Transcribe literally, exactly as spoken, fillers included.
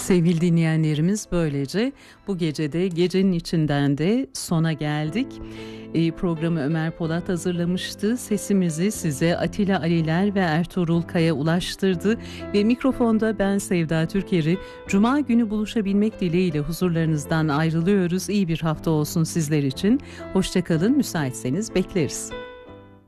Sevgili dinleyenlerimiz, böylece bu gecede Gecenin içinden de sona geldik. E, programı Ömer Polat hazırlamıştı. Sesimizi size Atilla Aliler ve Ertuğrul Kaya ulaştırdı. Ve mikrofonda ben Sevda Türker'i Cuma günü buluşabilmek dileğiyle huzurlarınızdan ayrılıyoruz. İyi bir hafta olsun sizler için. Hoşça kalın, müsaitseniz bekleriz.